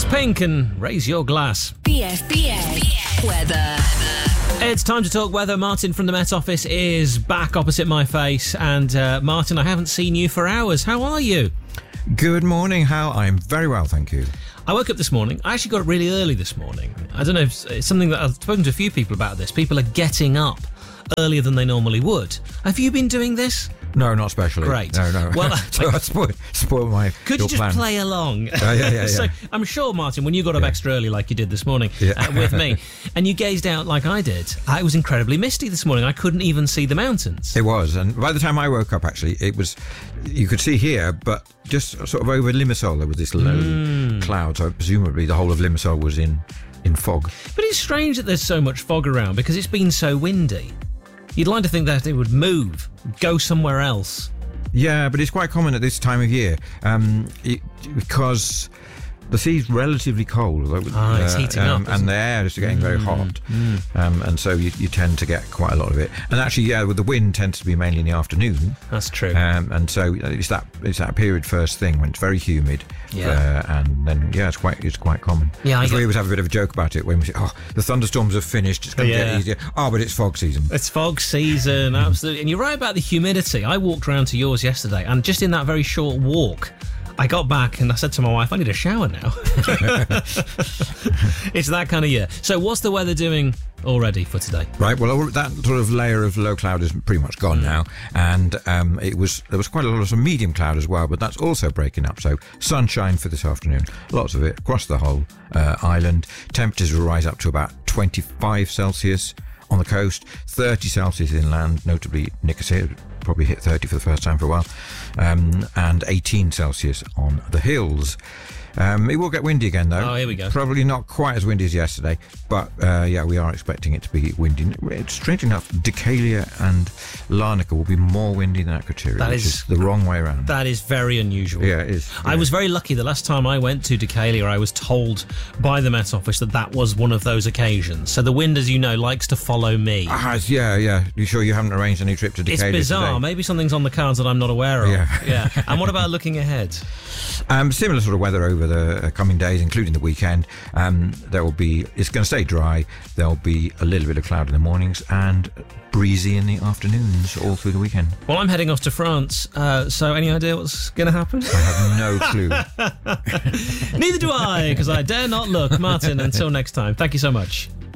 Pink and Raise Your Glass. BFBA weather. It's time to talk weather. Martin from the Met Office is back opposite my face. And Martin, I haven't seen you for hours. How are you? Good morning, Hal. I'm very well, thank you. I woke up this morning. I actually got up really early this morning. I don't know if it's something that I've spoken to a few people about this. People are getting up earlier than they normally would. Have you been doing this? No, not especially. Great. No. Well, so I spoil my could you just plan. play along? Yeah. So I'm sure, Martin, when you got up extra early like you did this morning with me, and you gazed out like I did, it was incredibly misty this morning. I couldn't even see the mountains. It was, and by the time I woke up, actually, it was, you could see here, but just sort of over Limassol, there was this low cloud, so presumably the whole of Limassol was in fog. But it's strange that there's so much fog around because it's been so windy. You'd like to think that it would move, go somewhere else. Yeah, but it's quite common at this time of year because the sea's relatively cold. It's heating up, and the air is getting very hot, and so you tend to get quite a lot of it. And actually, with the wind tends to be mainly in the afternoon. That's true. And so it's that period first thing when it's very humid. And then it's quite common. Yeah, we always have a bit of a joke about it when we say, the thunderstorms have finished, it's going to get easier. But it's fog season. It's fog season, absolutely. And you're right about the humidity. I walked round to yours yesterday, and just in that very short walk, I got back and I said to my wife, I need a shower now. It's that kind of year. So what's the weather doing already for today? Right, well, that sort of layer of low cloud is pretty much gone now, and there was quite a lot of some medium cloud as well, but that's also breaking up. So sunshine for this afternoon, lots of it across the whole island. Temperatures will rise up to about 25 Celsius on the coast, 30 Celsius inland, notably Nicosia probably hit 30 for the first time for a while, and 18 Celsius on the hills. It will get windy again, though. Oh, here we go. Probably not quite as windy as yesterday, but we are expecting it to be windy. It's strange enough, Decalia and Larnaca will be more windy than Akrotiri, which is the wrong way around. That is very unusual. Yeah, it is. Yeah. I was very lucky. The last time I went to Decalia, I was told by the Met Office that was one of those occasions. So the wind, as you know, likes to follow me. Yeah. You sure you haven't arranged any trip to Decalia? It's bizarre. Today? Maybe something's on the cards that I'm not aware of. Yeah. And what about looking ahead? Similar sort of weather over the coming days, including the weekend. It's going to stay dry. There'll be a little bit of cloud in the mornings and breezy in the afternoons all through the weekend. Well, I'm heading off to France, so any idea what's going to happen? I have no clue. Neither do I, because I dare not look. Martin, until next time, thank you so much.